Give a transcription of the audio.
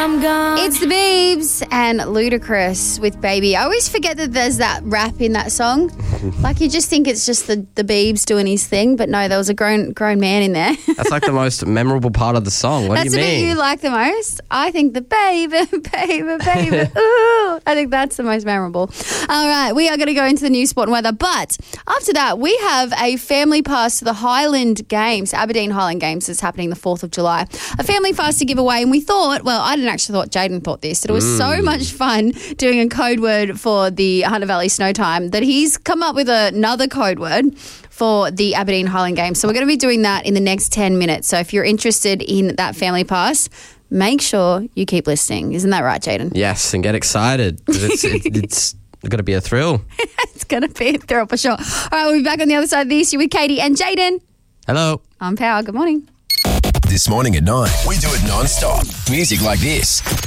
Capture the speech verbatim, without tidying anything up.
I'm gone. It's the Biebs and Ludacris with Baby. I always forget that there's that rap in that song. Like you just think it's just the, the Biebs doing his thing, but no, there was a grown grown man in there. That's like the most memorable part of the song. What That's do you the mean? bit you like the most? I think the baby, baby, baby. Ooh, I think that's the most memorable. All right, we are going to go into the news, sport and weather, but after that, we have a family pass to the Highland Games, Aberdeen Highland Games is happening the fourth of July. A family pass to give away, and we thought, well, I didn't actually thought, Jaden thought this, that it was mm. so much fun doing a code word for the Hunter Valley Snow Time that he's come up with another code word for the Aberdeen Highland Games. So we're going to be doing that in the next ten minutes. So if you're interested in that family pass, make sure you keep listening. Isn't that right, Jaden? Yes, and get excited because it's, it, it's going to be a thrill. It's going to be a thrill for sure. All right, we'll be back on the other side of the issue with Katie and Jaden. Hello. I'm Power. Good morning. This morning at nine, we do it non-stop. Music like this.